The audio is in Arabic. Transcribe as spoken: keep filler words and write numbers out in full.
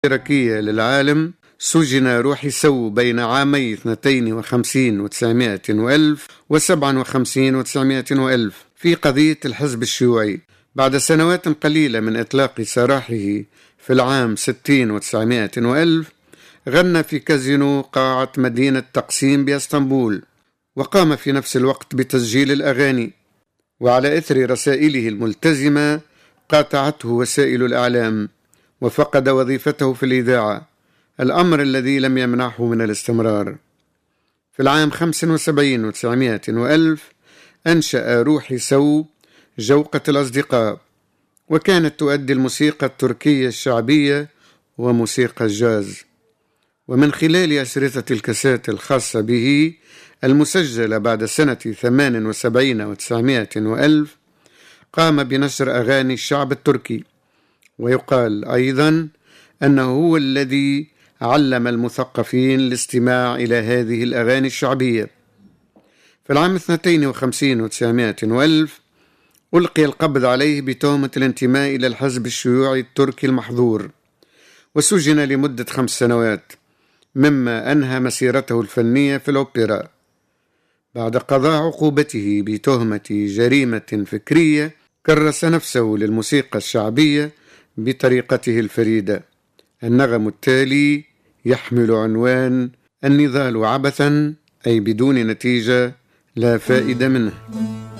الاشتراكية للعالم سجن روحي سو بين عامي اثنتين وخمسين وتسعمائة وألف وسبعة وخمسين وتسعمائة وألف في قضية الحزب الشيوعي. بعد سنوات قليلة من إطلاق سراحه في العام ستين وتسعمائة وألف غنى في كازينو قاعة مدينة تقسيم بإسطنبول، وقام في نفس الوقت بتسجيل الأغاني. وعلى إثر رسائله الملتزمة قاطعته وسائل الإعلام وفقد وظيفته في الإذاعة، الأمر الذي لم يمنعه من الاستمرار. في العام خمسة وسبعين وتسعمائة وألف أنشأ روحي سو جوقة الأصدقاء، وكانت تؤدي الموسيقى التركية الشعبية وموسيقى الجاز. ومن خلال أشرطة الكاسيت الخاصة به المسجلة بعد سنة ثمان وسبعين وتسعمائة وألف قام بنشر أغاني الشعب التركي، ويقال أيضا أنه هو الذي علم المثقفين الاستماع إلى هذه الأغاني الشعبية. في العام اثنين وخمسين وتسعمائة وألف ألقي القبض عليه بتهمة الانتماء إلى الحزب الشيوعي التركي المحظور، وسجن لمدة خمس سنوات، مما أنهى مسيرته الفنية في الأوبرا. بعد قضاء عقوبته بتهمة جريمة فكرية كرس نفسه للموسيقى الشعبية بطريقته الفريدة. النغم التالي يحمل عنوان النضال عبثا، أي بدون نتيجة لا فائدة منه.